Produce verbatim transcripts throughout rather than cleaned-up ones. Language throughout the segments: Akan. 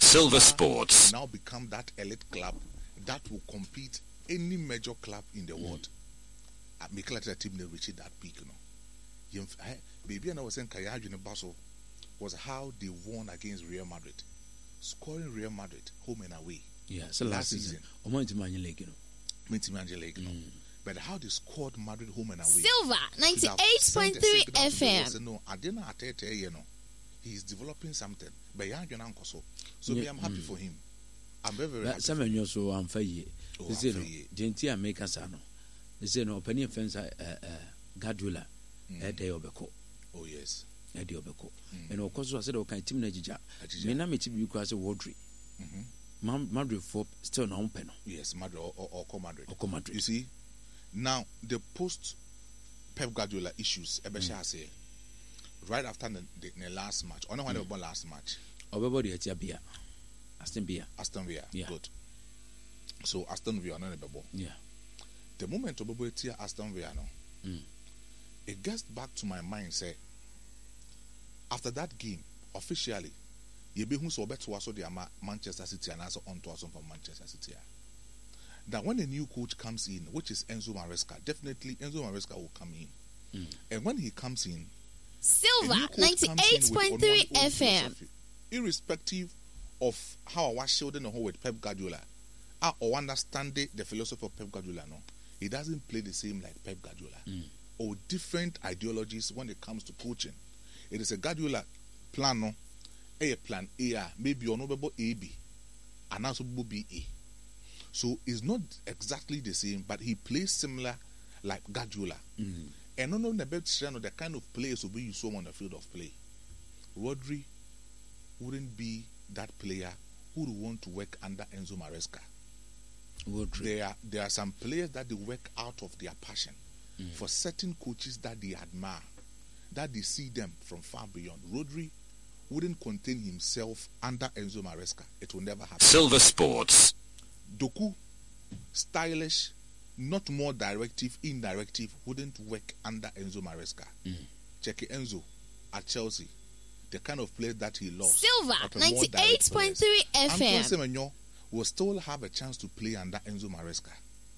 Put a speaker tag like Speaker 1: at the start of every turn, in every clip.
Speaker 1: Silver Sports
Speaker 2: now become that elite club that will compete any major club in the world. Mm. Mikel Arteta team they reached that peak, you know. Baby, and I was saying Kaya Basel was how they won against Real Madrid, scoring Real Madrid home and away.
Speaker 3: Yeah, so last, last season, season. League, you know.
Speaker 2: League, you know. Mm. But how they scored Madrid home and away.
Speaker 4: Silver ninety-eight point three F M.
Speaker 2: No, I didn't Arteta, you know. He's developing something. But young and uncle so. So yeah, me, I'm happy mm. for him. I'm very, very happy.
Speaker 3: Some of you so I'm fair. They say no. Gentia make us ano. They say no. Penny fence uh Guardiola. Ede obeko.
Speaker 2: Oh yes.
Speaker 3: Ede obeko. And of course I said okay team na jija. Me na me team you call say Rodri. Mhm. Madrid for still na open.
Speaker 2: Yes, Madrid or or, or Madrid.
Speaker 3: Or Madrid.
Speaker 2: You see? Now the post Pep Guardiola issues Ebesha say right after the, the, the last match. I know when they won last match.
Speaker 3: Everybody at Bia. Aston Villa.
Speaker 2: Aston Villa.
Speaker 3: Yeah.
Speaker 2: Good. So Aston Villa not a bubble.
Speaker 3: Yeah.
Speaker 2: The moment of Aston Villa no. Mm. It gets back to my mind say after that game officially you be who so better was so the Manchester City and also on to us from Manchester City. That when a new coach comes in, which is Enzo Maresca, definitely Enzo Maresca will come in. Mm. And when he comes in,
Speaker 4: Silver ninety-eight point three F M.
Speaker 2: Irrespective of how I was shielding the whole with Pep Guardiola, I understand the, the philosophy of Pep Guardiola. No, he doesn't play the same like Pep Guardiola. Mm. Or different ideologies when it comes to coaching. It is a Guardiola plan, no, a plan A, maybe on A B, and also B A. So it's not exactly the same, but he plays similar like Guardiola. Mm. And not only the the kind of players will be you saw on the field of play. Rodri wouldn't be that player who would want to work under Enzo Maresca. Rodri. There are there are some players that they work out of their passion. Mm. For certain coaches that they admire, that they see them from far beyond. Rodri wouldn't contain himself under Enzo Maresca. It will never happen.
Speaker 1: Silver Sports.
Speaker 2: Doku, stylish, not more directive, indirective, wouldn't work under Enzo Maresca. Mm. Check Enzo at Chelsea, the kind of player that he loves.
Speaker 4: Silver ninety-eight point three F M.
Speaker 2: Antoine Semenyo will still have a chance to play under Enzo Maresca.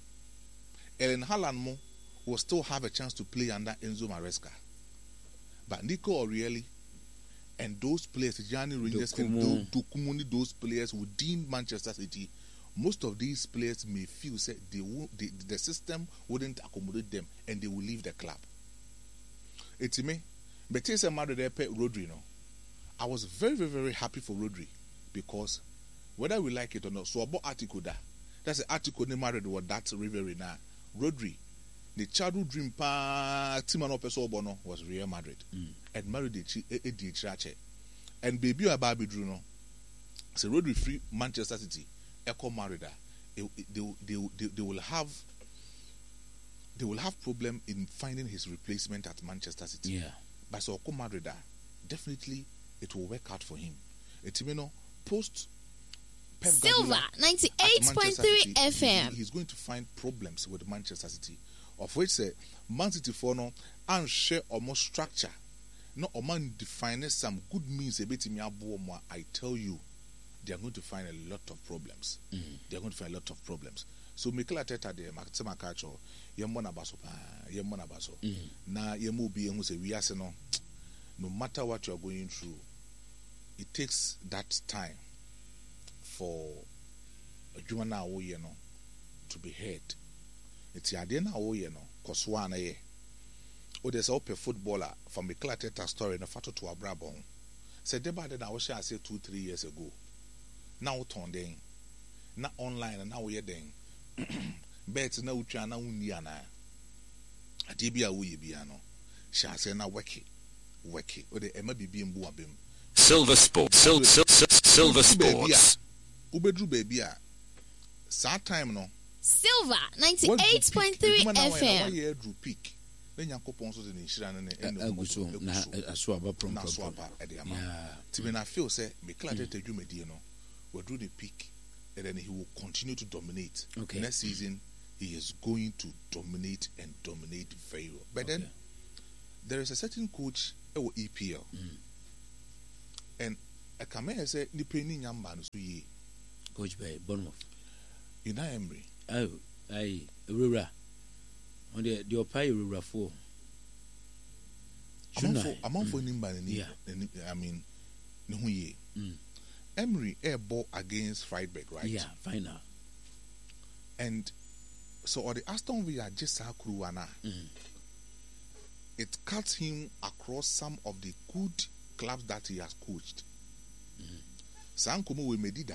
Speaker 2: Ellen Haaland will still have a chance to play under Enzo Maresca. But Nico Aurieli and those players, Gianni Rangers and Dokumuni, those players within Manchester City, most of these players may feel say they will, they, the system wouldn't accommodate them and they will leave the club. It's me. But it's a matter there, Rodri. No, I was very, very, very happy for Rodri because whether we like it or not, so about article that that's the article they married what that's Ribery now. Rodri, the childhood dream pa team and Bono was Real Madrid mm. and married the church and baby Ababi Drew no. So Rodri free Manchester City. Echo Marida, they, they, they, they, they will have they will have problem in finding his replacement at Manchester City.
Speaker 3: Yeah.
Speaker 2: But so Echo Marida, definitely it will work out for him. It's you know post
Speaker 4: Pep Silver ninety-eight point three F M.
Speaker 2: He, he's going to find problems with Manchester City, of which say Man City for no and share almost structure. No, man define some good means a bit in I tell you. They are going to find a lot of problems. Mm. They are going to find a lot of problems. So Mikel Arteta de Maxima Kacho, Yemona Baso, Yemona Baso. Na Yemu be who say we are no, no matter what you are going through, it takes that time for a Jumana Oyeno to be heard. It's Yadena Oyeno, Koswana ye. Oh, there's a footballer from Mikel Arteta story in a photo to Abrabon. Said the bad I was share say two, three years ago. Now turn then, not online and now we're then. Bet now try now Uniana. A debia we biano. Shall say now weki, weki, or the Emma be being boabim.
Speaker 1: Silver Sports, Sil- Sil- Sil- Silver Sports.
Speaker 2: Ubedru baby, sad time no.
Speaker 4: Silver ninety-eight point three F M.
Speaker 2: One year drew peak. Then Yankopon so the Shiran and
Speaker 3: Aguso, na Swaba from
Speaker 2: Swaba at the Ama. Timina feel say, Mikel Arteta you mediano. Will do the peak and then he will continue to dominate.
Speaker 3: Okay.
Speaker 2: Next season, he is going to dominate and dominate very well. But okay. then, there is a certain coach at E P L. Mm. And I come here say ni penny nyamba no so ye.
Speaker 3: Coach Bay, Bournemouth.
Speaker 2: Unai Emery.
Speaker 3: Oh, aye, Rura. On the the Opai Rura four.
Speaker 2: I'm for I'm on for nimba ni.
Speaker 3: Yeah.
Speaker 2: I mean, no ye.
Speaker 3: Mm.
Speaker 2: Emery air ball against Freiburg, right?
Speaker 3: Yeah, final.
Speaker 2: And so or the Aston Villa just Kruana.
Speaker 3: Mm.
Speaker 2: It cuts him across some of the good clubs that he has coached. Sankomo we medida.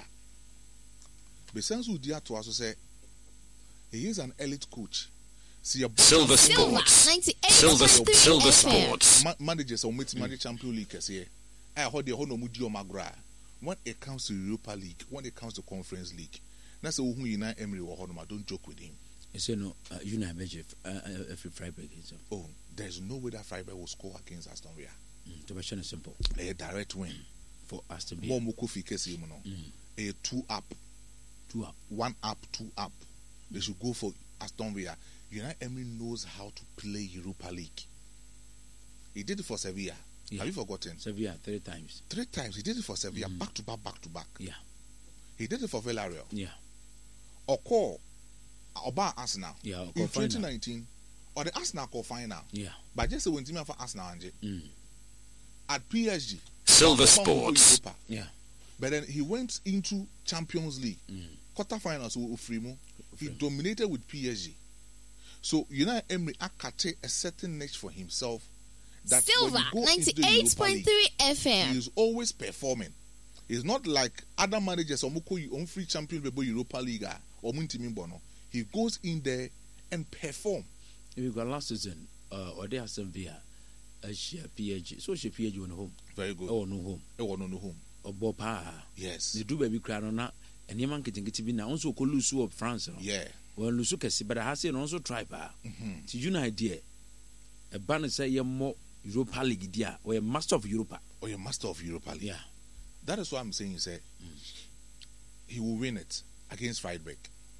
Speaker 2: Besensu dia to also say he is an elite coach. See a
Speaker 1: Silver
Speaker 4: Silver
Speaker 1: Sports.
Speaker 4: ninety-eight
Speaker 1: Silver,
Speaker 4: point three
Speaker 1: Silver
Speaker 4: F M.
Speaker 1: Sports.
Speaker 2: Ma- managers or meet manage Champions League here. I heard the whole no dio magra. When it comes to Europa League, when it comes to Conference League, that's who Unai Emery or Honoma. Don't joke with him.
Speaker 3: You say no, uh, you know, I mentioned every Freiburg. So.
Speaker 2: Oh, there's no way that Freiburg will score against Aston Villa.
Speaker 3: Mm, to be sure, simple.
Speaker 2: A direct win
Speaker 3: for Aston Villa.
Speaker 2: More Mokofi Kesi, you know. A two up,
Speaker 3: two up,
Speaker 2: one up, two up. They should go for Aston Villa. Unai Emery knows how to play Europa League. He did it for Sevilla.
Speaker 3: Yeah.
Speaker 2: Have you forgotten?
Speaker 3: Sevilla three times.
Speaker 2: Three times he did it for Sevilla,
Speaker 3: Mm.
Speaker 2: back to back, back to back.
Speaker 3: Yeah.
Speaker 2: He did it for Villarreal.
Speaker 3: Yeah.
Speaker 2: Oko, Oba Arsenal.
Speaker 3: Yeah.
Speaker 2: In twenty nineteen, or the Arsenal call final.
Speaker 3: Yeah.
Speaker 2: But just when team for Arsenal Anje.
Speaker 3: Mm.
Speaker 2: At P S G.
Speaker 1: Silver
Speaker 2: Oba
Speaker 1: Sports.
Speaker 2: Europa.
Speaker 3: Yeah.
Speaker 2: But then he went into Champions League.
Speaker 3: Mm.
Speaker 2: Quarterfinals with Ufrimo. He dominated with P S G. So Unai Emery akate a certain niche for himself. That
Speaker 4: Silver ninety-eight point three F M.
Speaker 2: He is always performing. He's not like other managers or on free champion bebo Europa League or Muntimi Bono. He goes in there and perform.
Speaker 3: If you got last season, uh, or they have some via a share P H G, so she P H G on home.
Speaker 2: Very good.
Speaker 3: Oh no home.
Speaker 2: Oh no no home.
Speaker 3: Or Bopa.
Speaker 2: Yes.
Speaker 3: The do baby crown on that, and Yaman getting get to be now also Colusu of France.
Speaker 2: Yeah.
Speaker 3: Well, Lusuka, but I have seen also try bar.
Speaker 2: Mm-hmm.
Speaker 3: To you know idea. A banner say you're more Europa League, dear, or a master of Europa.
Speaker 2: Or a master of Europa League.
Speaker 3: Yeah.
Speaker 2: That is what I'm saying. Say mm. he will win it against Freiburg.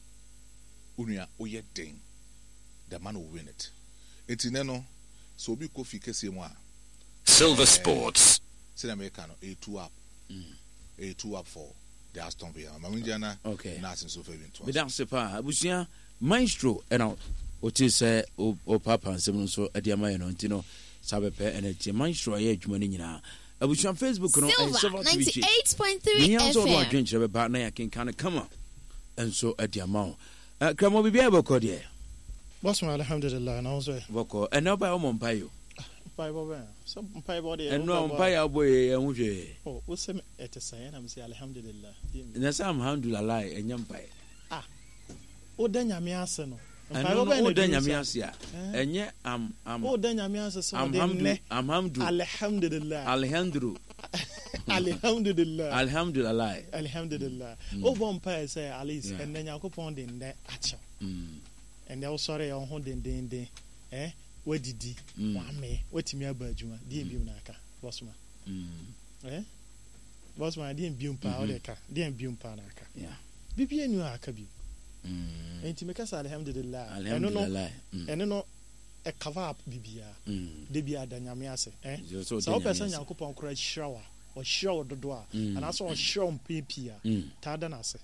Speaker 2: Unia oye ding. The man will win it. It's in no. So be kofi kesi mo.
Speaker 1: Silver Sports.
Speaker 2: Say Americano a two up.
Speaker 3: Mm.
Speaker 2: A two up for the Aston Villa. Mamunjana.
Speaker 3: Okay.
Speaker 2: Nothing so fair into.
Speaker 3: But that's the part. Abusia Maestro and out. What is say o o papa and seven so at the Amayan Tino Sabepe and a Maestro age money now. Abusia Facebook no
Speaker 4: Silver ninety-eight point three F
Speaker 3: M.
Speaker 4: M.
Speaker 3: Drink your partner can kind of come up. And so at the amount. Uh, come on, be able to call
Speaker 5: Boss man, alhamdulillah, and I was
Speaker 3: Boko, and now by Omon Payo.
Speaker 5: Bible, some Bible,
Speaker 3: And no Payo boy, and Wuji.
Speaker 5: Oh, what's him at a sign? I'm saying, alhamdulillah.
Speaker 3: And that's how I'm handle a lie and young pie.
Speaker 5: Ah, oh, then Yamiasa.
Speaker 3: And no, then Yamiasia. And yet, I'm, I'm,
Speaker 5: oh, then Yamiasa.
Speaker 3: I'm Hamdu, I'm Hamdu,
Speaker 5: alhamdulillah,
Speaker 3: Alejandro,
Speaker 5: alhamdulillah,
Speaker 3: alhamdulillah,
Speaker 5: alhamdulillah. Oh, one pair say, Alice, and then I'll put in there, actual. And they also sorry on holding day, eh? What did he? One me, what me about Juma, dear Bunaka, Bossman. Eh? Bossman, dear Bumpa, or car, dear Bumpanaka. Yeah. B P N you are Kabi. And to make us alhamdulillah, alhamdulillah, and no a cover up Bibia, Debia Danyamiase, eh? So, person Yakupon cried shower or show the door, and I saw a show on P P R, Tardanase.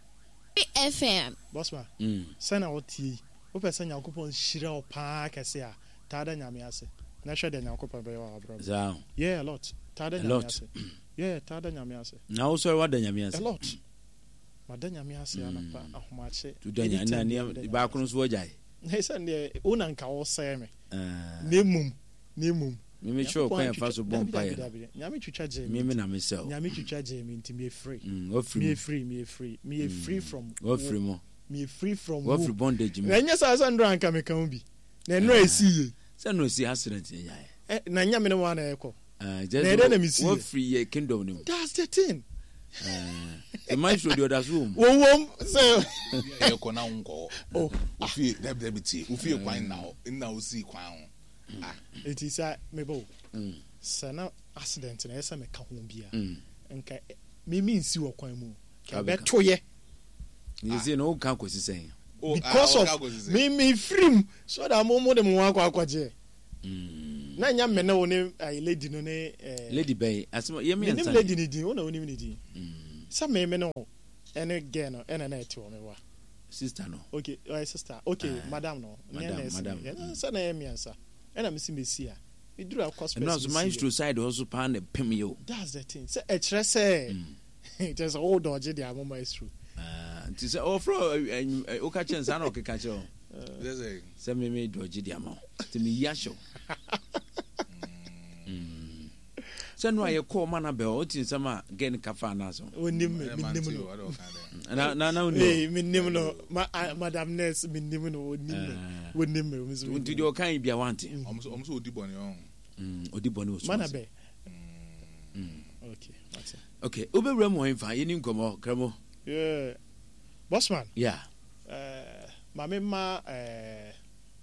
Speaker 4: F M.
Speaker 5: Bossman, send out tea. Who person Yakupon Shiro Park, I say, Tardanyamiase. Nasha than Yakupa by our brother. Yeah, a lot. Tardanyamiase. Yeah, Tardanyamiase.
Speaker 3: Now, sir, what Danyamiase?
Speaker 5: A lot. Madanyamiase, and a match to
Speaker 3: Danya, Backroom's Wajai.
Speaker 5: They send the Unanka or Sammy. Nimum, Nimum.
Speaker 3: Mimi sure can fast a bonfire.
Speaker 5: Yami to charge him.
Speaker 3: Mimi and myself.
Speaker 5: Yami to charge him to me free.
Speaker 3: What free?
Speaker 5: Me free, me free, me free from
Speaker 3: what free more?
Speaker 5: Me free from
Speaker 3: what free bondage?
Speaker 5: Then yes, I send drunk and come be. Then no see.
Speaker 3: Send no see accident.
Speaker 5: Nanya me one echo.
Speaker 3: Uh, just what free kingdom.
Speaker 5: That's the thing.
Speaker 3: The man should do that room.
Speaker 5: Wom so
Speaker 2: e ko na unko. Oh, ufi deb debiti. Ufi kwan now. Na usi kwan. Ah,
Speaker 5: it is a mebo. Mm. Sana accident na esa me ka ho bia. Nka me me nsi wo kwan mu. Ka beto ye.
Speaker 3: You see no kan kwesi sen.
Speaker 5: Because of me me free so that mo mo dem wa kwa kwaje. Mm. na nya me na woni lady no ne
Speaker 3: lady bay asema ye me
Speaker 5: yansa
Speaker 3: yansa
Speaker 5: lady ni din wona woni ni din sa me me no ene ge no ene na eti o me wa
Speaker 3: sister no
Speaker 5: okay oh sister okay uh, madam no
Speaker 3: madam madam
Speaker 5: yeah, sa na ye me yansa ena me si mesi a me dura cost
Speaker 3: no so maestro side also pan the pim yo
Speaker 5: that's the thing say e kire say just hold dodge the am maestro
Speaker 3: ah nti say oh fro o ka chen sa na o ka che o say me me dodge the am ti me ya show say no aye call man abel o tin sama gen kafa na so
Speaker 5: onim me nim no
Speaker 3: na na na
Speaker 5: eh me nim no madam nurse me nim no onim onim me o so
Speaker 3: nti do kan bia wante
Speaker 2: omo omo so odi boni on
Speaker 3: mm odi boni o so
Speaker 5: man abel mm okay what's
Speaker 3: okay obewura mo enfa ye ni nkomo kramo
Speaker 5: yeah bossman
Speaker 3: yeah
Speaker 5: eh mama ma eh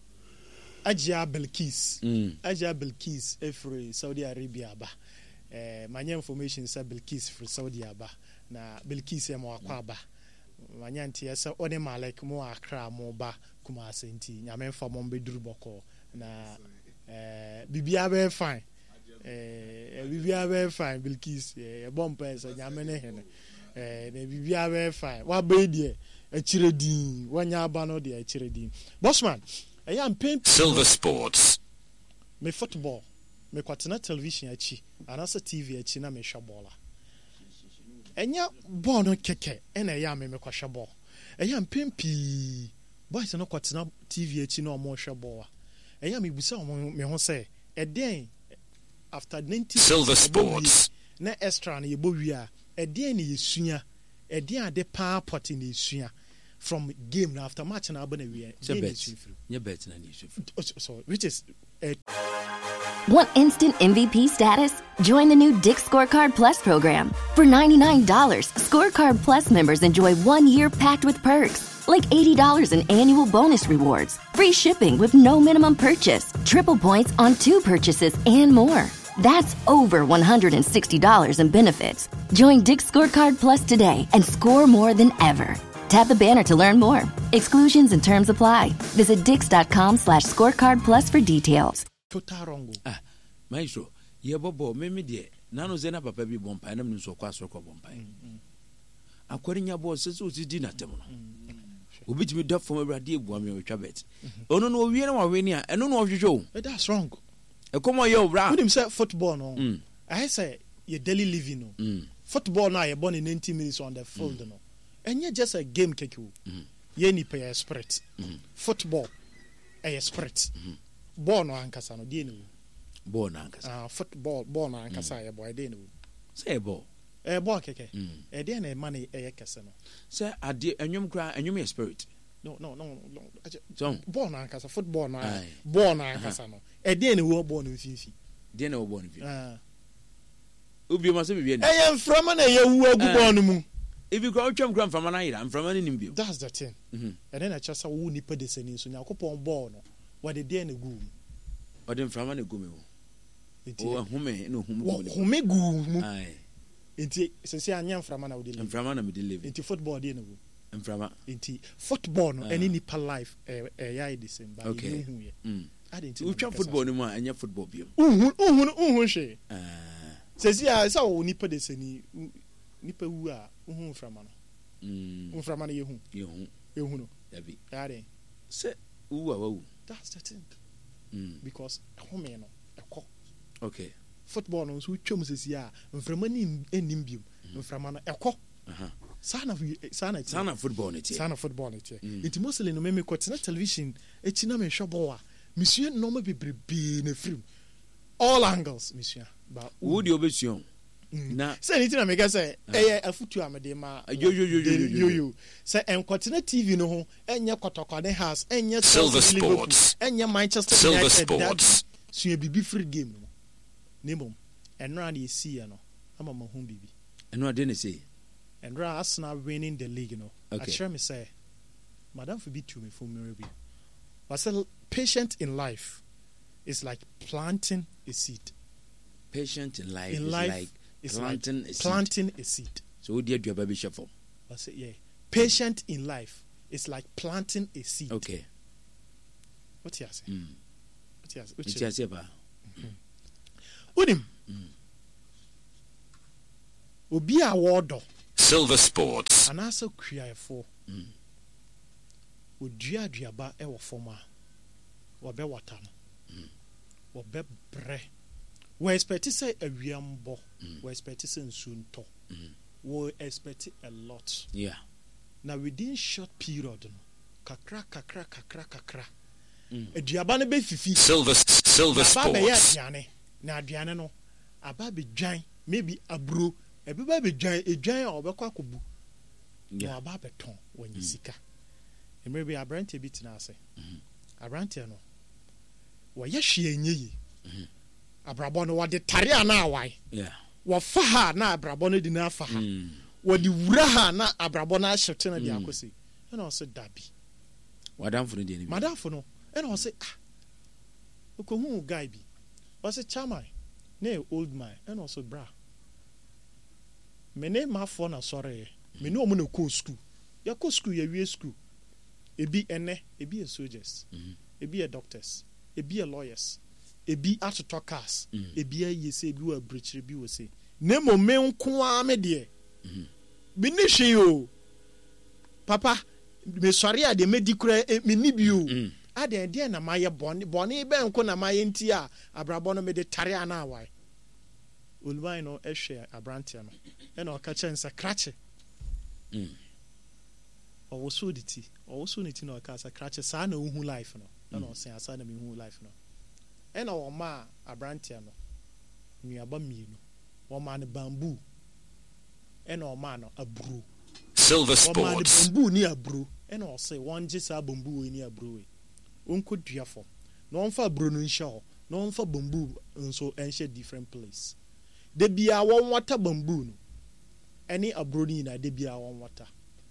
Speaker 5: Ajia Belkis
Speaker 3: mm
Speaker 5: Ajia Belkis efre Saudi Arabia ba eh manya information sa Belkis from Saudi aba na Belkis e mo akwa ba manya ntia sa one malek mo akra mo ba kuma asenti nyame mfa mo beduru boko na eh bibia be fine eh bibia be fine Belkis e bompa sa nyame ne hene eh na bibia be fine wa be die akire din wanya aba no de akire din bossman I am paying
Speaker 1: Silver Sports.
Speaker 5: Me football. Me kwatena television achi. Anasa T V achi na me hwa ball. Enya ball no keke. Ena ya me me kwahwa ball. Eya mpempi. Boys no kwatena T V achi na omo hwa ball. Eya me busa omo me ho say, e den after ninety
Speaker 1: Silver Sports.
Speaker 5: Na extra na yebo wi a, e den na yesua. E den ade pa pot na yesua. From game now after match na abana we
Speaker 3: yeah bet na ni
Speaker 5: so which is uh,
Speaker 6: want instant M V P status? Join the new Dick Scorecard Plus program. For ninety-nine dollars, Scorecard Plus members enjoy one year packed with perks, like eighty dollars in annual bonus rewards, free shipping with no minimum purchase, triple points on two purchases, and more. That's over one hundred sixty dollars in benefits. Join Dick Scorecard Plus today and score more than ever. Tap the banner to learn more. Exclusions and terms apply. Visit dix.com slash scorecard plus for details.
Speaker 5: Total wrong.
Speaker 3: Ah, maestro, ye bobo me me de. Nano zena papa bi bompa na mnso kwa so kwa bompa. Akwari nya bo se so di na tem no. Obi timi da fom awrade ebu me otwa bet. Ono no owie na wa we ni a, eno no ohwehwo.
Speaker 5: That's wrong.
Speaker 3: E komo ye obra.
Speaker 5: When him say football no. Mm. I say your daily living no.
Speaker 3: Mm.
Speaker 5: Football now you born in ninety minutes on the field mm. no. And you're just a game keke. Mm. Ye ni pay a spirit. Mm. Football a spirit. Mm. Ball no ankasa no die no.
Speaker 3: Ball no ankasa.
Speaker 5: Ah football ball no ankasa ya boy dey no.
Speaker 3: Say ball.
Speaker 5: Eh ball keke. Eh dey na man e kese no.
Speaker 3: Say ade enwum kra enwum e spirit.
Speaker 5: No no no no.
Speaker 3: So
Speaker 5: ball no ankasa football no. Ball no ankasa no. Eh dey na wo ball no mfinfi.
Speaker 3: Dey na wo ball no mfinfi.
Speaker 5: Ah.
Speaker 3: Obi ma se bibie na.
Speaker 5: Eh mframa na ye wu agu ball no mu.
Speaker 3: If you go twam kram from na ira mframa ni nimbio.
Speaker 5: That's the thing. Mhm. And then I just say wo nipa de sani so nyakopon ball no. What the dey na gu.
Speaker 3: O de mframa na gu me wo. O hume no hume
Speaker 5: gu. Hume gu mu.
Speaker 3: Ai.
Speaker 5: Enti se se anya mframa na wo de live.
Speaker 3: Mframa na me de live.
Speaker 5: Enti football dey na gu.
Speaker 3: Mframa.
Speaker 5: Enti football no any nipa life eh eh ya the same ba
Speaker 3: you
Speaker 5: hu ye.
Speaker 3: Mm.
Speaker 5: Adenti.
Speaker 3: We twam football no ma anya football biom.
Speaker 5: Uhun uhun uhun hwe.
Speaker 3: Ah.
Speaker 5: Se se ya sa wo nipa de sani nipa wu a uhun mframa no.
Speaker 3: Mm.
Speaker 5: Mframa na yehu.
Speaker 3: Yehu.
Speaker 5: Yehu no.
Speaker 3: Dabi.
Speaker 5: Yare.
Speaker 3: Se wu a wu.
Speaker 5: That's the thing.
Speaker 3: Mm.
Speaker 5: Because home no ekọ.
Speaker 3: Okay.
Speaker 5: Football no so twam sesi a mframa ni enim biom. Mframa no ekọ.
Speaker 3: Aha.
Speaker 5: Sana sana
Speaker 3: sana football ne tie.
Speaker 5: Sana football ne tie. Iti mostly no me kwatena television echi na me hwebo a. Monsieur no me bebrebe na film. All angles, monsieur. Ba
Speaker 3: wo di obesuon. Na
Speaker 5: say anything na make say eh afutu amede ma
Speaker 3: yo yo yo yo
Speaker 5: yo say enkwatena T V no ho enye kotokwane house enye
Speaker 1: Silver Sports
Speaker 5: enye Manchester
Speaker 1: United Silver Sports
Speaker 5: so bibi free game no nemom enra na esi ya no ama ma hu bibi
Speaker 3: enra de ne say
Speaker 5: enra Arsenal winning the league no
Speaker 3: okay.
Speaker 5: I share me say madam for be to me for me review but say patient in life is like planting a seed.
Speaker 3: Patient in life
Speaker 5: in
Speaker 3: is
Speaker 5: life
Speaker 3: like
Speaker 5: It's
Speaker 3: planting
Speaker 5: like
Speaker 3: a seed.
Speaker 5: planting a seed.
Speaker 3: So what do you do about bishop for?
Speaker 5: I say yeah. Patient in life is like planting a seed.
Speaker 3: Okay.
Speaker 5: What you say?
Speaker 3: Mm.
Speaker 5: What you say?
Speaker 3: What you say ba?
Speaker 5: Unim. Obi a wɔdɔ.
Speaker 1: Silver Sports.
Speaker 5: Anaasɛ kuayɛfoɔ. Odua aduaba ɛwɔ fam a wɔbɛwata no. Wɔbɛbrɛ. We expect sɛ awia mbɔ. We expect sɛ nsuo ntɔ. We expect a lot.
Speaker 3: Yeah.
Speaker 5: Now within short period no. Kakra kakra kakra kakra. Aduaba no bɛ fifi.
Speaker 1: Silver Silver
Speaker 5: Sports. Aba bɛyɛ
Speaker 1: Sports.
Speaker 5: aduane. Na aduane no aba bɛdwan maybe aburo. Ebi ba bɛdwan edwan a ɔbɛkɔ akɔbu.
Speaker 3: Yeah.
Speaker 5: Na aba bɛtɔn wɔnyɛ sika. Mmerɛ bi abrante bi tena ase. Abrante no wɔyɛ hwee nye yi. Abrabɔ no wɔde tare ana awai.
Speaker 3: Yeah.
Speaker 5: Wɔfa ha na abrabɔ no di na afa ha. Wɔde wura ha na abrabɔ no ahyɛte na de akɔsi. Ɛna ɔsɛ dabi.
Speaker 3: Wadamfo no deɛ ni.
Speaker 5: Madamfo no ɛna ɔsɛ ah. Okohu guy bi. Ɔsɛ chairman na old man ɛna ɔsɛ bra. Mene mafo na sɔre. Mene omu na kɔ school. Ya kɔ school ya wie school. Ebi ene, ebi e soldiers. Ebi e doctors. Ebi e lawyers. Ebi atoto cars. Ebi e yese ebi wa breachre bi wose. Nemo me nko a me de. Bi ni hwe yo. Papa, me sɔre a de me di kura me ni bi o. Ade de na maye bɔne bɔne be nko na maye nti a abrabɔ no me de tare ana awai. Olumai no ehwe abrantia no. Ena ɔka kyɛn sɛ krache.
Speaker 3: Mm.
Speaker 5: Ɔwɔ so de ti. Ɔwɔ so ne ti na ɔka sɛ krache saa na ohu life no. Ena ɔsɛ asa na me hu life no. Ena ɔma abrantia no. Nuaba mienu. Ɔma ne bamboo. Ena ɔma no aburo.
Speaker 1: Silver
Speaker 5: Ɔma ne
Speaker 1: Sports.
Speaker 5: bamboo ni aburo. Ena ɔsɛ wɔn gye saa bamboo ni aburo we. Onko dua fam. Na ɔmfa aburo no nhyɛ hɔ. Na ɔmfa bamboo nso ɛnhyɛ different place. De bia wɔn wata bamboo no. Any abroni na de bia wɔn wata.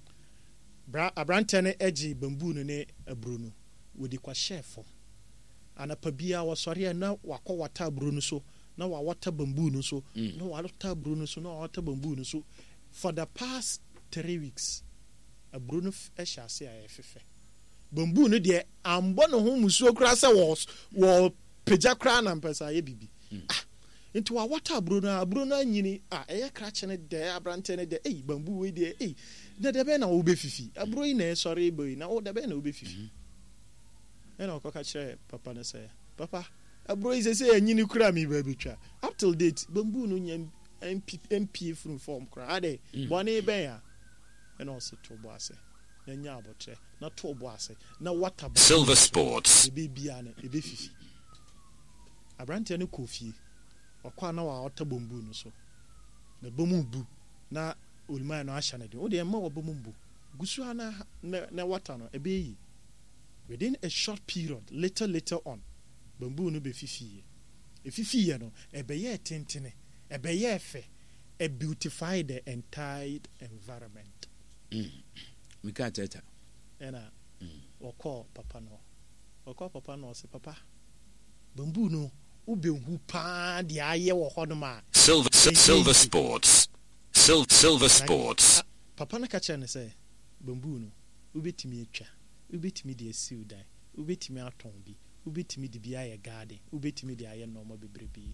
Speaker 5: Bra abrante ne egye bamboo no ne aburo no. Wo di kwa chef. Anapa bia wɔsɔre na wakɔ wata aburo no so, na wa wata bamboo no so, na wa wata aburo no so, na wa wata bamboo no so. For the past three weeks, aburo no ɛhyɛ ase a ɛfefɛ. Bamboo no de ambɔ no ho musuo kra sɛ wɔ wɔ pagya kra na mpɛsa yɛ bibi. Ah, into wa water aburo na aburo na nyini ah ɛyɛ krache ne de abrante ne de eh bamboo we de eh na de be na wo be fifi aburo yi na sorry boy na wo de be na wo be fifi ɛna ɔkɔka kyerɛ papa ne sɛ papa aburo yi sɛ anyini kura mi ba betwa up till date bamboo no nya mp mp from form kura ade bɔne bɛn ya ɛna ɔsɛ to bo ase na nya abotre na to bo ase na water
Speaker 1: Silver Sports.
Speaker 5: be bia na e be fifi abrante ne kofie ɔkwa na wa ɔta bamboo no so na bomu bu na olima no ahya ne de wo de ma wo bomu bu gusu ana na water no e be yi within a short period later later on bamboo no be fifi e fifi no e be ye tentene e be ye fe e beautify the entire environment
Speaker 3: Mm. We can't tell her.
Speaker 5: ena ɔkɔ papa no ɔkɔ papa no ɔsɛ papa bamboo no ubehu pa de ayɛ wɔ hɔ no ma
Speaker 1: Silver Silver Sports. Sil Silver Sports.
Speaker 5: papa no ka kyerɛ ne sɛ bamboo no ubetimi atwa ubetimi de asiw dan ubetimi atɔn bi ubetimi de bi ayɛ garden ubetimi de ayɛ nɔɔma bebrebe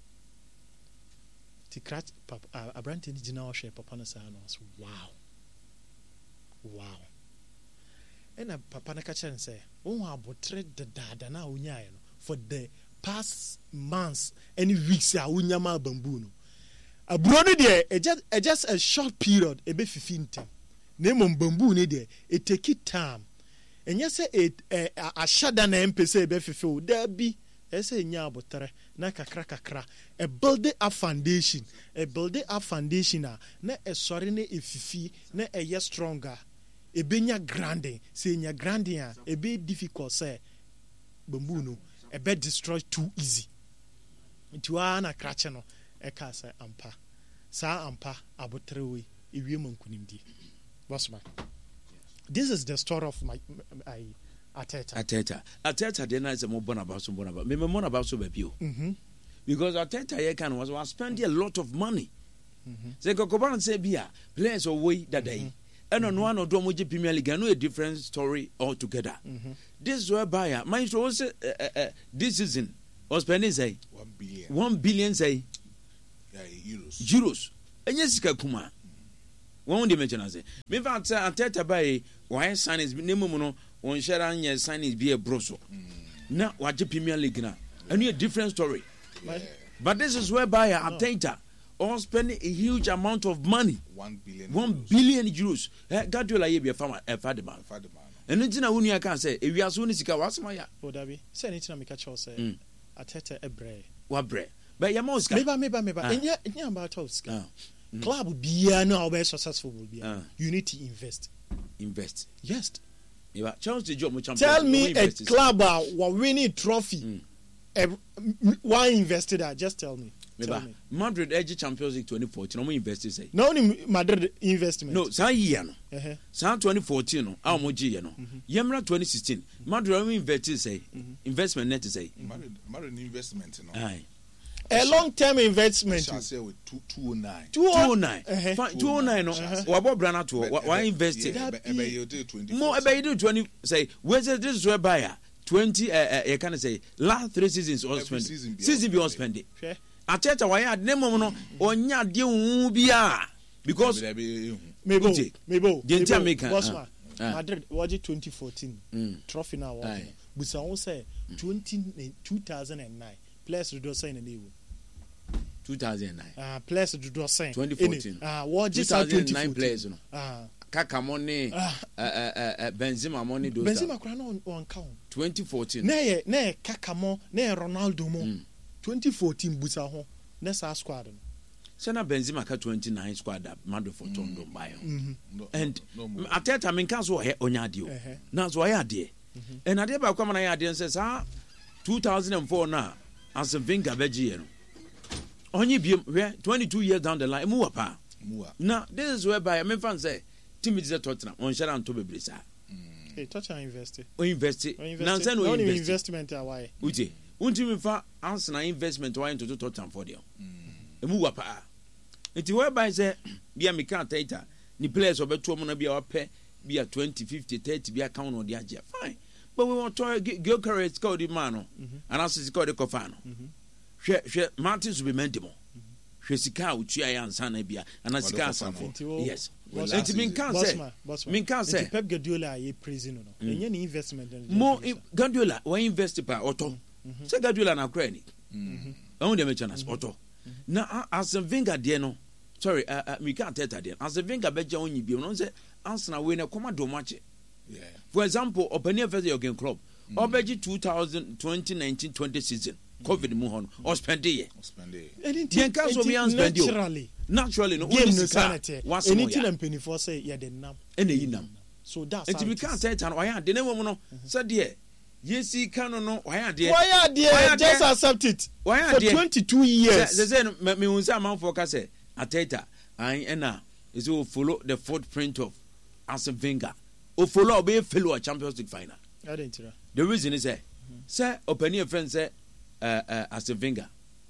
Speaker 5: ti krat papa abrante ni gyina ɔhwɛ papa no saa no so wow wow ɛna papa no ka kyerɛ ne sɛ wo abotre dadaada na wonyaeɛ no for the past months any weeks a wonyama bamboo no aburo no deɛ just, just a short period ebe fifi ntem na emom bamboo no deɛ it take time ɛnyɛ sɛ ahyada na mpe sɛ ebe fifi o da bi ɛsɛ nya abotre na kakra kakra a build a foundation a build a foundation a na ɛsɔre ne efifi na ɛyɛ stronger ebenya grinding sɛ nya grinding a ebe difficult sɛ bamboo no ebe destroy too easy nti wa na krache no e ka sɛ ampa saa ampa abotre we ewie mankunimdi bossman this is the story of my I Ateta
Speaker 3: Ateta Ateta de na se mo bona ba so bona ba me me mo na ba so ba bi o
Speaker 5: mhm
Speaker 3: because Ateta ye kan was was spending a lot of money mhm say kokoban say bia players o we dadai eno no ano do mo je Premier League no a different story altogether. Mm-hmm. This is whereby my so say uh, uh, this season or spending say
Speaker 2: one billion.
Speaker 3: one billion say
Speaker 2: Yeah, euros.
Speaker 3: euros. And yes, Kakuma. One day mention as me fact Ateta by why sign is nemuno on Sharan yes sign is be a broso. Now what the Premier League now. And a different story.
Speaker 2: Yeah.
Speaker 3: But this is whereby Ateta all spending a huge amount of money.
Speaker 2: One billion.
Speaker 3: One
Speaker 2: euros.
Speaker 3: billion euros. Eh, Guardiola ye be a farmer a father man.
Speaker 2: Father man.
Speaker 3: And then Unia can say if you are soon sika wasmaya.
Speaker 5: O Dabi. Say anything I catch us say Ateta ebre.
Speaker 3: What bread? But Yamoska.
Speaker 5: Meba meba meba.
Speaker 3: Ah.
Speaker 5: Enya enya about us.
Speaker 3: Ah.
Speaker 5: Club bia no be successful bia.
Speaker 3: Ah.
Speaker 5: You need to invest.
Speaker 3: Invest.
Speaker 5: Yes.
Speaker 3: You are Chelsea job champion.
Speaker 5: Tell me a
Speaker 3: invest.
Speaker 5: club uh, winning trophy.
Speaker 3: Mm.
Speaker 5: Uh, m- why invested that? Just tell me. Tell
Speaker 3: Meba
Speaker 5: me.
Speaker 3: Madrid edge Champions League twenty fourteen. No more invested say.
Speaker 5: No only Madrid investment.
Speaker 3: No, saa year no.
Speaker 5: Uh-huh.
Speaker 3: Saa twenty fourteen no. A mo gi no. Yemra twenty sixteen. Madrid we invested say. Investment net say.
Speaker 2: Married, married investment, you know.
Speaker 3: Aye.
Speaker 5: A long term investment.
Speaker 2: Shall say with two two oh nine.
Speaker 5: two
Speaker 3: two oh nine.
Speaker 5: Uh-huh.
Speaker 3: Fine, two oh nine no. Wabo brana to. Why invested?
Speaker 2: Yeah, ebe you do twenty.
Speaker 3: More ebe you do twenty say. Where's this is where buyer? twenty uh, uh, you can say last three seasons all spend.
Speaker 2: season be
Speaker 3: Season be all
Speaker 2: spend.
Speaker 3: spend.
Speaker 5: Sure.
Speaker 3: Ateta why had name no onya de hu bia because
Speaker 5: Mebo,
Speaker 3: Uche.
Speaker 5: Mebo,
Speaker 3: The entire
Speaker 5: Mebo,
Speaker 3: maker,
Speaker 5: boss
Speaker 3: ah,
Speaker 5: man.
Speaker 3: ah.
Speaker 5: Madrid, what did twenty fourteen
Speaker 3: Mm.
Speaker 5: trophy now?
Speaker 3: Aye.
Speaker 5: Busa won say twenty two thousand nine. Players do do sign in
Speaker 3: two thousand nine.
Speaker 5: Ah, players do do sign.
Speaker 3: twenty fourteen.
Speaker 5: Ah, what
Speaker 3: two
Speaker 5: just
Speaker 3: thousand nine players no.
Speaker 5: Ah,
Speaker 3: Kaka money, uh,
Speaker 5: Ah.
Speaker 3: uh, uh, uh, Benzema money, those
Speaker 5: Benzema kura no on count.
Speaker 3: twenty fourteen.
Speaker 5: Na ye na ye Kakamo, na ye Ronaldo mo.
Speaker 3: Mm.
Speaker 5: twenty fourteen busa ho. Na sa squad no.
Speaker 3: Sena Benzema ka twenty-nine squad up Madrid for Tondo buy.
Speaker 2: No,
Speaker 3: And
Speaker 2: no, no more.
Speaker 3: Ateta men kan so he onya de o.
Speaker 5: Uh-huh.
Speaker 3: Na so ya de. And ade ba kwa na ya de say sa two thousand four na as a Vinga beji no. Onye biem twenty-two years down the line mu wapa.
Speaker 2: Mua.
Speaker 3: Now this is whereby me fan say team is Tottenham on share and to bebre sa.
Speaker 5: Hey, touch and invest.
Speaker 3: O invest.
Speaker 5: O invest.
Speaker 3: Now say no
Speaker 5: Only
Speaker 3: invest.
Speaker 5: investment ah why?
Speaker 3: Uche, untimi fa answer na investment why into Tottenham for them. Emu wapa. Nti whereby say bia me kan Ateta ni players obeto mo na bia wape bia twenty, fifty, thirty bia count no dia je. Fine. But we want to Gyökeres call the man no. And as call the Kofa no. Hwe hwe Martin Zubimendi mo. Hwe sika utua ya ansa na bia and as sika asanfo. Yes.
Speaker 5: Boss
Speaker 3: Nti min kan say
Speaker 5: man, boss man.
Speaker 3: min kan say
Speaker 5: Nti Pep Guardiola ye praising no. Enye ni investment no.
Speaker 3: mo Guardiola wa invest pa oto. Say Guardiola na kra ni. Ehun de me chana oto. Na as a Wenger de no. Sorry, uh, uh, me can't tell that. As a Wenger beja onyi bi no say answer we na come do match.
Speaker 2: Yeah.
Speaker 3: For example, Openia first your game club. Obeji two thousand twenty nineteen twenty season. COVID mu hon. O spend ye.
Speaker 2: Spend it.
Speaker 3: Yen kan so me spend you.
Speaker 5: Naturally.
Speaker 3: Naturally no
Speaker 5: Game
Speaker 3: only
Speaker 5: no
Speaker 3: sika.
Speaker 5: sanity.
Speaker 3: What's
Speaker 5: Anything
Speaker 3: more?
Speaker 5: and penny for say yeah the nam.
Speaker 3: Ene yi nam.
Speaker 5: So that's
Speaker 3: Enti
Speaker 5: how
Speaker 3: me
Speaker 5: it
Speaker 3: can't
Speaker 5: is.
Speaker 3: tell tan why de na wo no. Say de yesi kan no why de.
Speaker 5: Why are
Speaker 3: Why
Speaker 5: there?
Speaker 3: are
Speaker 5: Just
Speaker 3: there?
Speaker 5: accept it.
Speaker 3: Why are
Speaker 5: For
Speaker 3: there?
Speaker 5: twenty-two years.
Speaker 3: Say say me me unsa man for ka say Ateta and ena is will follow the footprint of Arsene Wenger. O follow be fellow Champions League final.
Speaker 5: I didn't hear.
Speaker 3: The reason is say say opinion friend say uh, uh, Arsene Wenger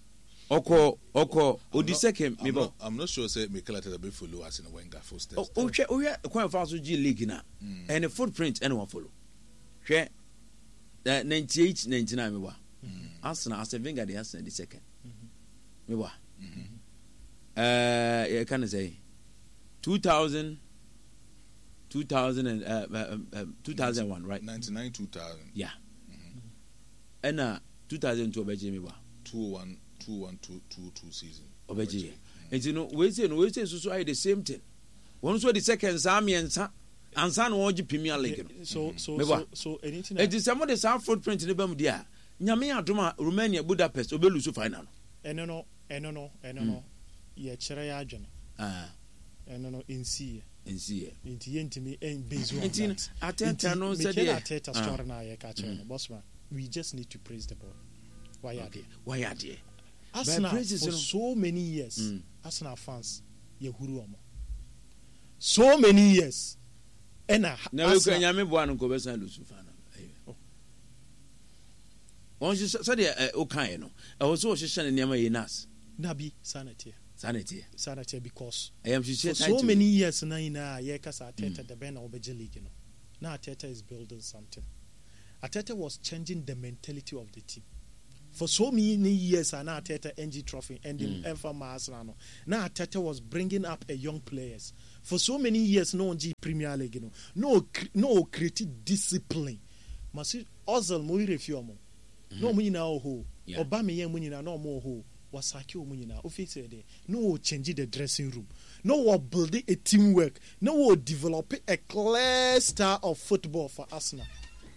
Speaker 3: oko oko odi second me
Speaker 2: I'm
Speaker 3: bo
Speaker 2: not, I'm not sure say Mikel Arteta be follow us in a Wenger footsteps.
Speaker 3: o hwe o hwe kwan fa so G league na and the footprint and one follow hwe uh, ninety-eight ninety-nine me wa Arsenal Arsene Wenger dey Arsenal the second me wa uh you can say two thousand two thousand and uh, uh, uh, two thousand one right
Speaker 2: ninety-nine two thousand.
Speaker 3: yeah and uh two thousand two obeje me wa
Speaker 2: two oh one two one two two two season.
Speaker 3: obeje and you know we say no we say so so the same thing one so the second samiensa ansa no oji Premier League no
Speaker 5: So so
Speaker 3: Me
Speaker 5: so,
Speaker 3: wa.
Speaker 5: so anything.
Speaker 3: it is some of the sound footprint ne bam dia nyame adoma Romania Budapest obelu so final
Speaker 5: Eno no, eno no, eno no. Ye chere ya adwene.
Speaker 3: ah
Speaker 5: Eno no nsi.
Speaker 3: nsi
Speaker 5: Nti ye ntimi en bezu on
Speaker 3: Nti
Speaker 5: that.
Speaker 3: Ateta no said
Speaker 5: Mikel
Speaker 3: there.
Speaker 5: Arteta
Speaker 3: Ah.
Speaker 5: story na ye ka chere no boss man. We just need to praise the boy. Why are they?
Speaker 3: why are there
Speaker 5: Arsenal
Speaker 3: praises,
Speaker 5: for
Speaker 3: you know.
Speaker 5: so many years.
Speaker 3: Mm.
Speaker 5: Arsenal fans ye huru omo. So many years. Ena
Speaker 3: na we kwa
Speaker 5: Arsenal
Speaker 3: nyame bo anu ko be san lu so final on just said the o kan no e wo so o hyehyɛ ne nneɛma yi nas
Speaker 5: nabi sanity.
Speaker 3: sanity
Speaker 5: Sanity because
Speaker 3: I am
Speaker 5: for
Speaker 3: hyehyɛ
Speaker 5: so
Speaker 3: title
Speaker 5: many years na ina ye kasa Arteta the Ben Obeje League no. Now Arteta is building something. Arteta was changing the mentality of the team. for so many years and now Ateta N G Trophy and the mm. F M Arsenal. Now Ateta was bringing up a young players for so many years. No G Premier League, you know, no no creative discipline. Masi Ozil mo refiomo. No mo nyina ho. Obama yen mo nyina no mo ho. Wasaki o mo nyina. O fix it. No change the dressing room. No we build a teamwork. No we develop a clear style of football for Arsenal.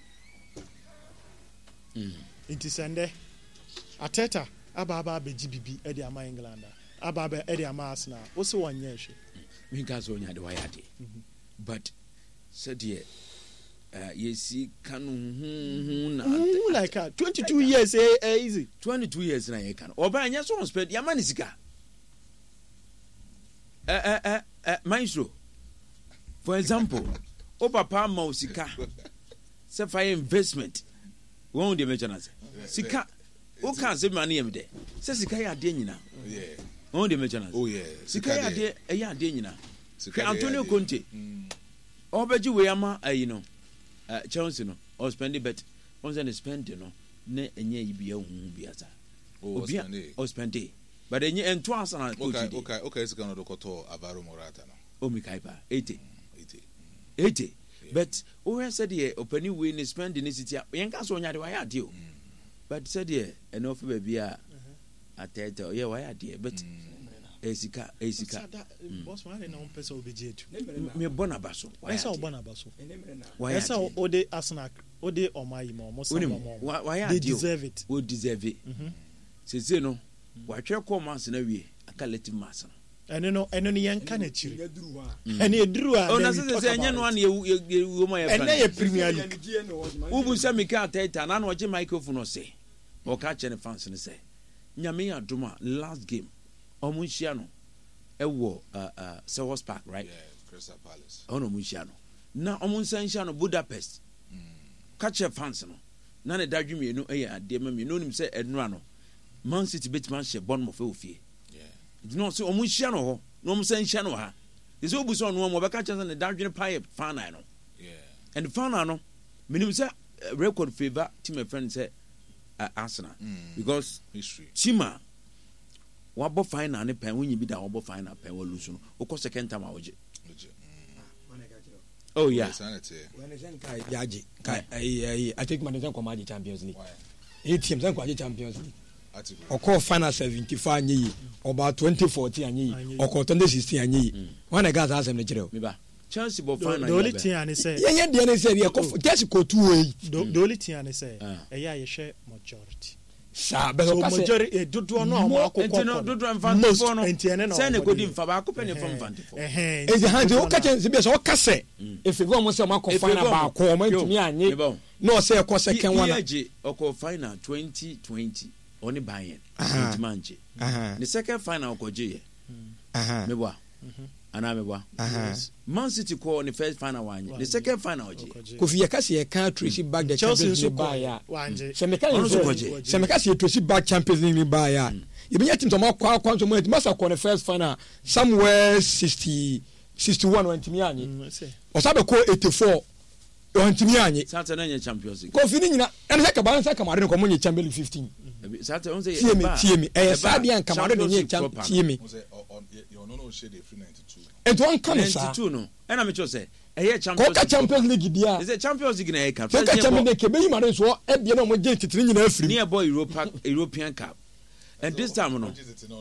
Speaker 5: Mm. Inti sende Ateta ababa be G B B e de ama England ababa e de ama Arsenal wo se wonye hwe
Speaker 3: mi ka so nya de wa yade but said ye uh yesi kanu hu na
Speaker 5: like uh, twenty-two years eh, eh easy
Speaker 3: twenty-two years na ye kan oba nya so spend ya mani sika eh eh eh eh maestro for example o papa ma osika se fire investment won de mention sika o kan se mani yem de se sika ya de nyina yeah won de mention
Speaker 2: oh yeah
Speaker 3: sika ya de e ya de nyina Antonio Conte o beji we ama ayi no Chelsea no o spend bet on say spend no na enye yibi hu biasa obi o spend but enye ento asana coach
Speaker 2: okay okay okay sika no dokoto Alvaro Morata no
Speaker 3: o mi kai pa eighty eighty but o said the openi we ni spend in city yen ka so nya de wa ya de o but said the enough baby a Ateta yeah wa ya de but esika esika
Speaker 5: boss man na on person obejetu
Speaker 3: me bona baso
Speaker 5: esa o bona baso esa o de Arsenal o de omayi mo mo so mo
Speaker 3: wa ya
Speaker 5: they deserve it
Speaker 3: we deserve it se se no wa twa ko mas na wie aka let mas no
Speaker 5: eno no eno ni yen ka na chiri eno eduru a
Speaker 3: o na se se enye no an ye wo ma ye
Speaker 5: eno ye Premier League
Speaker 3: ubu se mi ka Ateta na na o je microphone o se o ka che ne fans ne se nyame adoma last game Omunchiano, ewo uh uh Selhurst Park, right?
Speaker 2: Yeah, Crystal Palace.
Speaker 3: Oh no, Munchiano. Na Omunchiano Budapest. Mm. Catch your fans no. Na ne dadwi me no eh ade ma me no nim say enura no. Man City betman she Bournemouth ofie. Yeah. You know so Omunchiano ho, no Omunchiano ha. Is obuso no mo be catch ne dadwi pie fan no. Yeah. And the fan no, me nim say record favor team friend say uh, Arsenal mm. because
Speaker 2: history.
Speaker 3: Chima wabo final ne pen wonyi bi da wabo final pen wo lose no o ko second time awoje oh yeah
Speaker 7: when is kai yaji kai ai I take man ko maji Champions League eight teams ko maji Champions League o ko final seventy-five anyi o ba twenty fourteen anyi o ko twenty sixteen anyi wana gas asem ne kire
Speaker 3: me ba Chelsea bo final
Speaker 5: the only thing I say
Speaker 7: ye ye de ne say ye ko Chelsea ko two way
Speaker 5: the only thing I say e ya ye share majority
Speaker 7: sa be ko
Speaker 5: so majority dodo no o akoko
Speaker 3: no dodo infante for no say ne kodi mfa ba akopɛ ne for infante for
Speaker 7: eh eh e hand o ka chen be so o ka se if go mo say o akɔ final ba ko o mantumi anye no say ko second one
Speaker 3: age ɔkɔ final twenty twenty oni Bayern twenty manje the second final ɔkɔ je ye aha me boa ana me boa Man City ko on the first final one the second final je
Speaker 7: Kofi Yakasi ye can trace back the Champions League ba ya se me ka se me ka se trace back Champions League ba ya e be team to ma kwa kwa so mo e masa ko the first final somewhere sixty sixty-one when timi anye o sabe ko eighty-four o timi anye
Speaker 3: Saturday na Champions League
Speaker 7: Kofi ni nyina en se ka ba se ka ma de ko mo nye Champions League fifteen
Speaker 3: Saturday on say
Speaker 7: tie me tie me e sabe an ka ma de nye Champions tie me
Speaker 2: you no no share the free ninety-two
Speaker 7: and one can
Speaker 3: ninety-two no and I'm sure say eh Champions
Speaker 7: League Champions League dia
Speaker 3: is it Champions League na e ka
Speaker 7: so ka Champions League ke be yi ma de so e bia na mo je titiri nyina afiri
Speaker 3: near boy Europa European Cup and this time no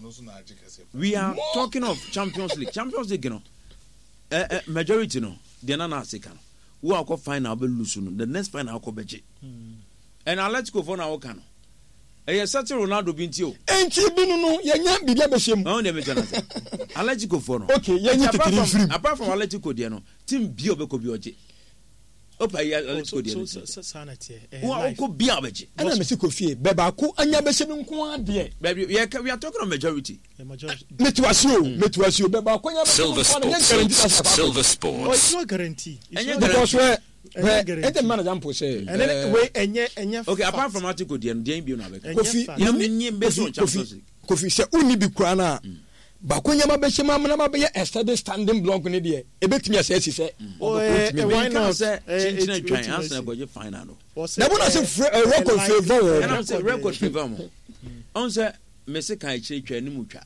Speaker 3: we are talking of Champions League Champions League no eh eh majority no de na na asika no wo akọ final be lose no the next final akọ beje and Atletico for na wo kan eh set Ronaldo binti o
Speaker 7: enti binu no yenya bibia be hyem
Speaker 3: no ne me tana Atletico for no
Speaker 7: okay yenya titiri free
Speaker 3: apart from Atletico de no team bi obeko bi oje opa ya Atletico de no
Speaker 5: sanity
Speaker 3: wo ko bi abeje
Speaker 7: ana me se Kofi be ba ko anya be hyem nko ade
Speaker 3: baby we are talking of majority
Speaker 5: the majority
Speaker 7: metuasio metuasio be ba ko anya
Speaker 1: Silver Sport Silver Sport
Speaker 5: oh it's no guarantee
Speaker 7: because we ente manager ampo say
Speaker 5: and then we enye enye
Speaker 3: okay apart from Atletico de no dey bi na be
Speaker 7: Kofi
Speaker 3: you know me be so Champions League
Speaker 7: Kofi say uni bi kura na ba ko nyama be shema na ma be a steady standing block ne de e betimi asesi se
Speaker 5: o e why not
Speaker 3: say chinchina twan answer go je final no
Speaker 7: na bona say record favor
Speaker 3: and I'm say record favor mo on say Messi kan chire twa ni mu twa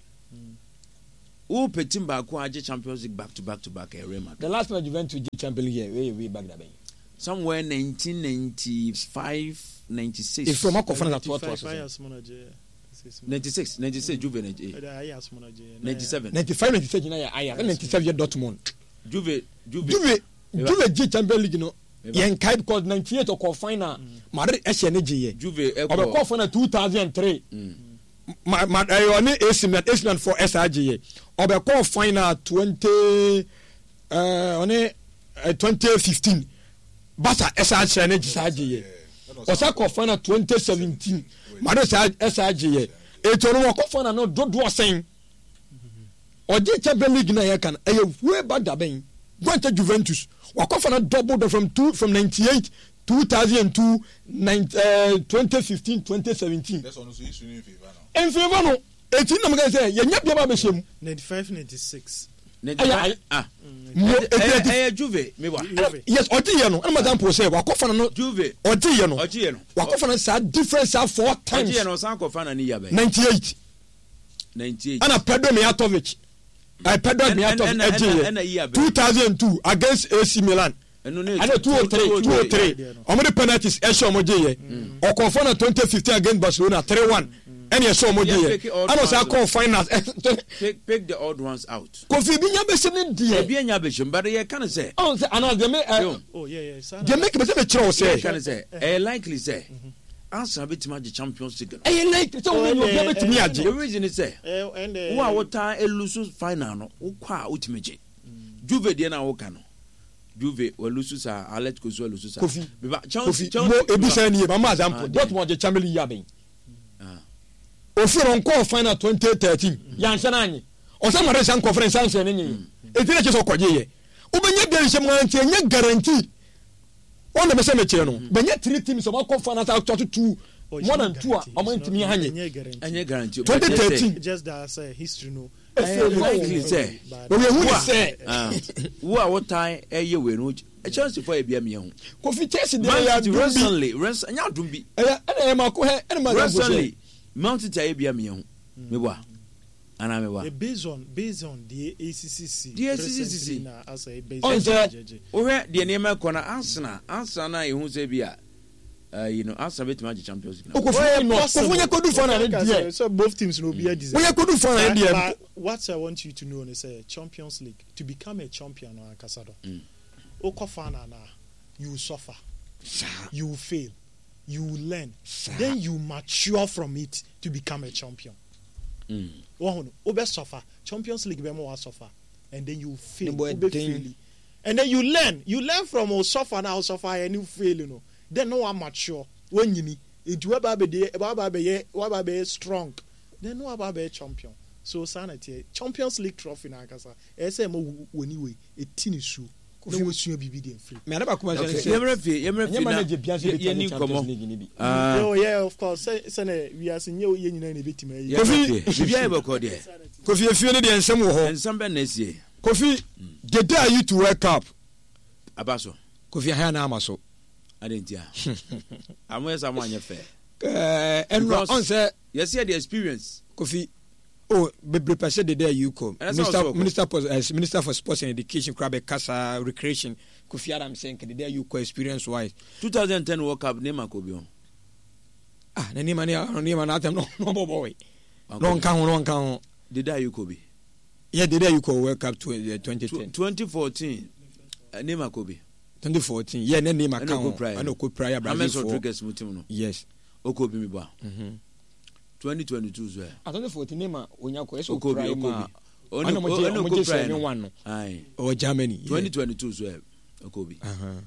Speaker 3: o petim ba ko age Champions League back to back to back e Real Madrid
Speaker 7: the last match Juventus did Champions League way way back that ben
Speaker 3: somewhere nineteen ninety-five ninety-six
Speaker 7: if from Akofana that what was ninety-six ninety-six Juve ninety-seven ninety-five ninety-six na ya aya ninety-seven Dortmund
Speaker 3: Juve Juve
Speaker 7: Juve Juve G Champions League no yen kai because ninety-eight or final Madrid e se ne je
Speaker 3: Juve e
Speaker 7: ko ko final two thousand three ma ma oni A C Milan A C Milan for S R G obe ko final twenty uh oni twenty fifteen Barca S R G ne S G osa ko final twenty seventeen Madrid S R G e to no ko final no dodo sen oje Champions League na ya kan e way back da ben go to Juventus wa ko final double from two from ninety-eight two thousand two uh, twenty fifteen twenty seventeen
Speaker 2: that's on so issue in favor
Speaker 7: now in favor no eighteen na me say ye nya bia ba be shem
Speaker 5: ninety-five ninety-six
Speaker 3: ah eh Juve me wa
Speaker 7: yes oti ye no na example say wa ko fana no
Speaker 3: Juve
Speaker 7: oti ye no
Speaker 3: oti ye no
Speaker 7: wa ko fana sa difference are four times
Speaker 3: oti ye no san ko fana ni ya be
Speaker 7: ninety-eight
Speaker 3: ninety-eight
Speaker 7: ana Pedro Mijatovic I Pedro Mijatovic two thousand two against A C Milan and no two oh three two oh three omo the penalties e show mo je ye o ko fana twenty fifteen against Barcelona three one and you saw mo je ye ana say call finals
Speaker 3: pick pick the odd ones out
Speaker 7: Kofi bi nya be se ne die
Speaker 3: bi nya be shim but ye can say
Speaker 7: oh say ana dem
Speaker 5: oh yeah yeah
Speaker 7: dem make be say be chiro say
Speaker 3: can say eh likely say answer bit match Champions League
Speaker 7: eh likely so we be be timi age
Speaker 3: the reason is say who are what time elusu final no wo kwa ultimate Juve de na wo ka no Juve welusu sa Atletico so welusu sa
Speaker 7: Kofi
Speaker 3: ba
Speaker 7: Kofi mo ebisa ni mama example that one the Champions League yaben ah ofiro nko final twenty thirteen ya nse na anyi o se mare san conference san se nyi e tire che so kwaje ye ubenya bia nse mo anti enye guarantee on the message che no benya three teams o ko final sa to two more than two o mo ntimi hanye
Speaker 3: enye guarantee
Speaker 7: twenty thirteen
Speaker 5: just that say history no
Speaker 3: likely say
Speaker 7: we who say
Speaker 3: who are what time e ye we no a chance for e bia me hu
Speaker 7: Kofi Chelsea dey ya
Speaker 3: recently recently nya dum bi
Speaker 7: eh na e ma ko he e ma
Speaker 3: recently Mount Tia bia me hu me boa ana me boa
Speaker 5: based on based on the A C C C
Speaker 3: the A C C C
Speaker 5: na as a based
Speaker 3: on o he de ne ma ko na Arsenal Arsenal na e hu se bia uh, you know, Arsenal bet match Champions League.
Speaker 7: Kofi no, Kofi nya kodu for na dey.
Speaker 5: So both teams no be a deserve.
Speaker 7: We kodu for na dey.
Speaker 5: What I want you to know is a Champions League to become a champion on Casado. Oko fana na you suffer. You will fail. You will learn. Then you mature from it to become a champion. Mm. Obe suffer. Champions League be more suffer. And then you fail. fail. And then you learn. You learn from oh, suffer now, suffer and you fail, you know. Then no one mature. When you need it will be strong. Then no one be champion. So sanity Champions League trophy na kasa. Ese mo woni we e tini su. No we sua bibi dey free.
Speaker 7: Me adaba kuma say.
Speaker 3: Yemre fi, yemre fi na. Ye ni komo.
Speaker 5: Ah. Oh yeah, of course. Say say we are senye ye nyina na betima.
Speaker 3: Kofi, bibia e bako dey.
Speaker 7: Kofi efie ne dey ensem wo ho.
Speaker 3: Ensem be na sie.
Speaker 7: Kofi, the day you to wake up.
Speaker 3: Abaso.
Speaker 7: Kofi ha na amaso.
Speaker 3: Adentia. Amo esa mo anye fe.
Speaker 7: Eh, and on say
Speaker 3: yes here the experience.
Speaker 7: Kofi oh, be person the day you come. Minister Minister for uh, Minister for Sports and Education, Krabe Kasa Recreation. Kofi Adam saying the day you come experience wise.
Speaker 3: twenty ten World Cup name Kobi.
Speaker 7: Ah, na name na name na atem no no boy. No nkan ho no nkan ho.
Speaker 3: The day you Kobi.
Speaker 7: Yeah, the day you come World Cup twenty ten.
Speaker 3: twenty fourteen name Kobi.
Speaker 7: twenty fourteen yeah na name account I know ko prior Brazil
Speaker 3: for yes Okobi mi ba mhm twenty twenty-two so
Speaker 7: ah twenty fourteen name onya ko eso prior ma
Speaker 3: oni oni ko prior
Speaker 7: one no
Speaker 3: ai
Speaker 7: o Germany
Speaker 3: twenty twenty-two so Okobi
Speaker 7: uh-huh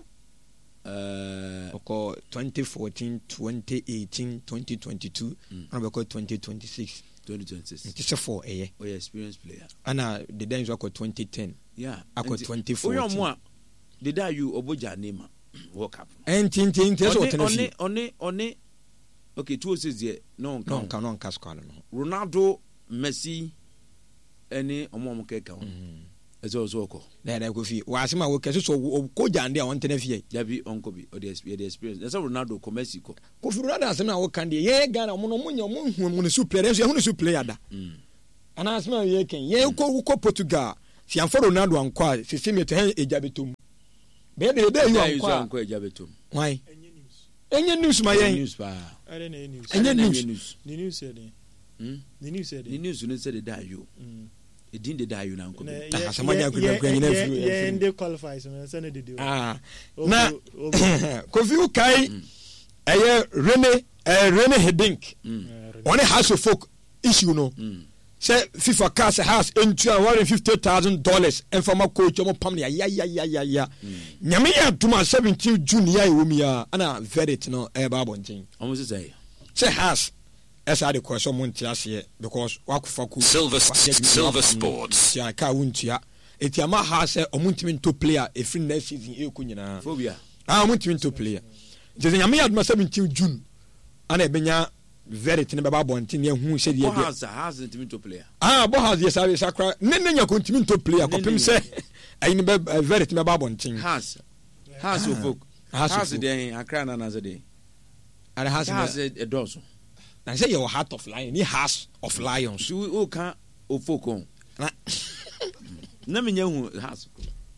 Speaker 3: uh
Speaker 7: oko twenty fourteen twenty eighteen twenty twenty-two and we call twenty twenty-six
Speaker 3: twenty twenty-six
Speaker 7: it's a four eh
Speaker 3: oh yeah experienced player
Speaker 7: ana the days wako twenty ten
Speaker 3: yeah
Speaker 7: ako twenty fourteen
Speaker 3: the day you oboja name World Cup
Speaker 7: and tin tin tin so
Speaker 3: one one one okay two says there no
Speaker 7: no can no can squad no
Speaker 3: Ronaldo Messi any omo keka ho ezo zo ko
Speaker 7: na na ko fi wa asema wo kese so ko jande a won tena fie
Speaker 3: ya bi onko bi o the experience na so Ronaldo ko Messi ko
Speaker 7: ko fi Ronaldo asema wo kan de ye Ghana mo no mo nya mo hu mo ne su player so ye hu ne su player da ana asema ye ken ye ko ko Portugal si an for Ronaldo an kwa si si meto hen ejabetom be de be yu an kwa
Speaker 3: an kwa ejabetom
Speaker 7: why enye news ma yen
Speaker 3: news pa
Speaker 5: are na news
Speaker 7: enye news
Speaker 5: the news said hmm the news said
Speaker 3: the news no said da you e din de da you na nko
Speaker 7: asema nya ko na kwa nyina fu
Speaker 5: ye ende qualifies no say na de
Speaker 7: ah na Kofi Ukai eye Rene eh Rene Hedink one House of Folk issue no say FIFA cast has into one hundred fifty thousand dollars and from a coach omo pam ya ya ya ya ya nyame ya tuma seventeenth June ya ewomi ya ana verdict no e ba bontin
Speaker 3: almost say
Speaker 7: say has esa de question mo ntiase because wakufa ku
Speaker 1: Silver Silver Sports
Speaker 7: ya ka wuntia etiama has omo ntimi to player e free next season e ku nyina
Speaker 3: phobia
Speaker 7: ah omo ntimi to player je nyame ya tuma seventeenth June ana ebenya verdict ne baba bontin ye hu se de
Speaker 3: ye has has ntimi to player
Speaker 7: ah bo has ye sabe sakra ne ne nya ko ntimi to player ko pim se ayi ne verdict ne baba bontin
Speaker 3: has has of folk has de akra na na de
Speaker 7: ara has
Speaker 3: has a dozen
Speaker 7: na say your heart of lion ni has of lions
Speaker 3: o ka of folk on na na me nya hu has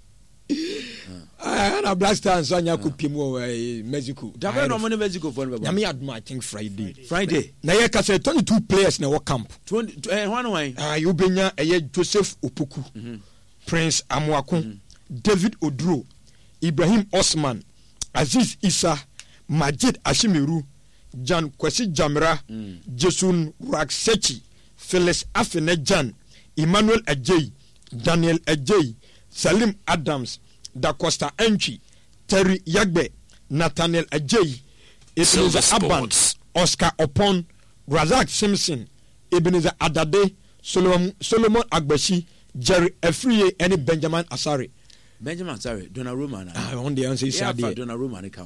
Speaker 7: ah na Black Stars anya ko pim wo Mexico
Speaker 3: da be no mo ne Mexico for no be
Speaker 7: na me adma I think Friday
Speaker 3: Friday
Speaker 7: na ye ka say twenty-two players na wo camp
Speaker 3: twenty eh one one
Speaker 7: ah you benya eye Joseph Opoku Prince Amoako David Oduro Ibrahim Osman Aziz Issa Majid Ashimeru Jan Kwesi Jamra Jason Raksechi Phyllis Afenejan Emmanuel Ajay Daniel Ajay Salim Adams Da Costa Entry Terry Yagbe Nathaniel Ajay Ebenezer Aban Oscar Opon Razak Simpson Ebenezer Adade Solomon Solomon Agbeshi Jerry Efriye and Benjamin Asare
Speaker 3: Benjamin Asare Donnarumma na
Speaker 7: ah on the answer is
Speaker 3: yeah Donnarumma ne ka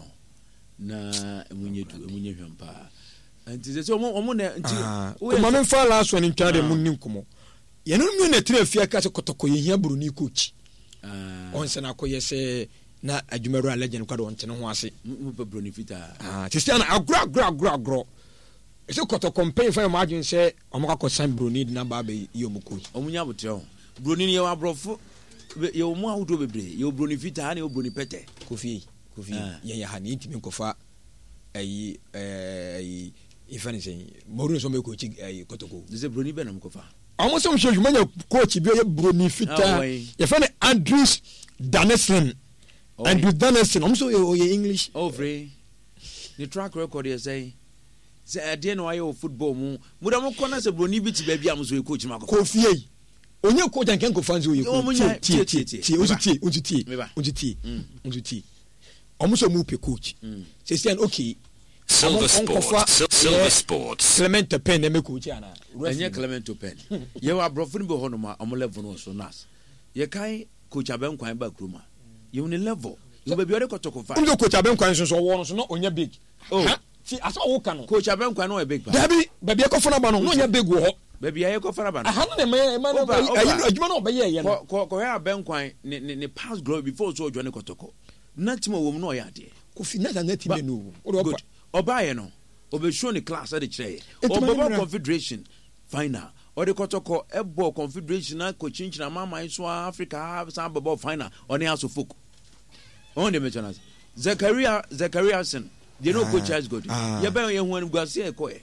Speaker 3: na emunye tu emunye hwampa anti se omo omo na anti
Speaker 7: o ma me fa last one ntwa de munni nkomo ye no mu na tire fia ka se kotoko ye hia buru ni coach ah on se na koye se na adwumaru a legend kwado on tene ho ase
Speaker 3: mu pe broni fita
Speaker 7: ah tistian agro agro agro agro e se kotoko mpay fa ma adwun se omo ka ko san broni na ba be ye omo coach
Speaker 3: omunya botre ho broni ne ye wa brofo ye omo ahudo bebre ye broni fita na ye broni pete
Speaker 7: Kofi Kofi ye ya hani ntimi nkofa ayi eh ifani say moru so me coach ayi kotoko
Speaker 3: ze broni be na mkofa
Speaker 7: amo so mhwe manya coach bi ye broni fita ye fa ne Andrews Danielson Andrews Danielson amo so ye English
Speaker 3: oh free the track record ye say say ade no aye o football mu mu da mo kona se broni bi ti ba bia mo so ye coach mako
Speaker 7: Kofi yi onye coach anken ko fanzi o ye coach ti ti ti o ti o ti ti o ti ti o ti ti omo so mu pe coach say say okay
Speaker 1: Silver Sports Silver Sports
Speaker 7: Clement Pen na me coach ana
Speaker 3: enye Clement Pen ye wa brofo ni be ho no ma omo level no so nas ye kai coach Abenkwan ba kroma ye on level you be bi ore kotoko fa
Speaker 7: omo coach Abenkwan so so wo no so no onya big oh ti asa wo ka no
Speaker 3: coach Abenkwan no e big ba
Speaker 7: dabi ba bi e ko fona ba no no onya big wo ho
Speaker 3: ba bi e ko fona ba no
Speaker 7: aha no me ma no ayi adwuma no be ye ye no
Speaker 3: ko ko ya Abenkwan ne ne pass glory before so odwane kotoko na timo wo mu no ya de
Speaker 7: Kofi na na timo no
Speaker 3: good obaye no obeshow ni class ade kire obobo confederation final or the kotoko ebo confederation na kochinchina mama so Africa have some bobo final on the house of folk on the mentioners Zakaria Zakariasen they no coach has good ye ben ye hu anguase e ko e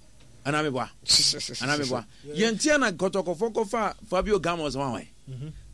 Speaker 3: anamebwa anamebwa ye ntia na kotoko foko fa Fabio Gamos wan wan